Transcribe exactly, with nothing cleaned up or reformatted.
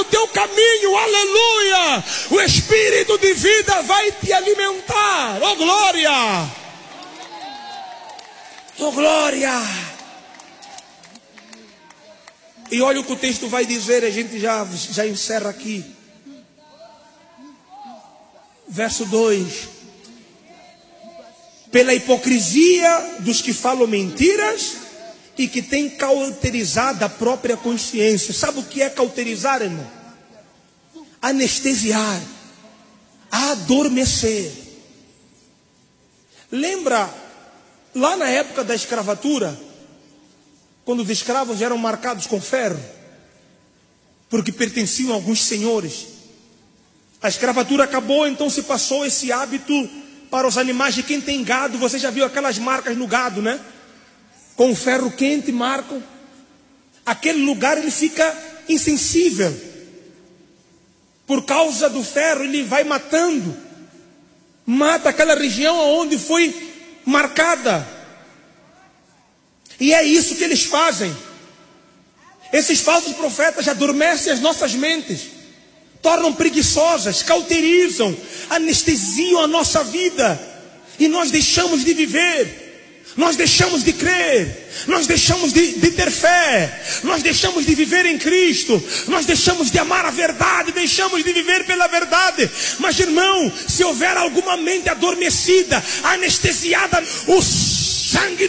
o teu caminho, aleluia. O Espírito de vida vai te alimentar. Oh glória! Oh glória! E olha o que o texto vai dizer, a gente já, já encerra aqui. Verso dois. Pela hipocrisia dos que falam mentiras e que têm cauterizado a própria consciência. Sabe o que é cauterizar, irmão? Anestesiar, adormecer. Lembra, lá na época da escravatura, quando os escravos eram marcados com ferro, porque pertenciam a alguns senhores. A escravatura acabou, então se passou esse hábito para os animais de quem tem gado. Você já viu aquelas marcas no gado, né? Com o ferro quente marcam. Aquele lugar ele fica insensível. Por causa do ferro ele vai matando. Mata aquela região onde foi marcada. E é isso que eles fazem. Esses falsos profetas adormecem as nossas mentes, tornam preguiçosas, cauterizam, anestesiam a nossa vida. E nós deixamos de viver, nós deixamos de crer, nós deixamos de, de ter fé, nós deixamos de viver em Cristo, nós deixamos de amar a verdade, deixamos de viver pela verdade. Mas irmão, se houver alguma mente adormecida, anestesiada, o sangue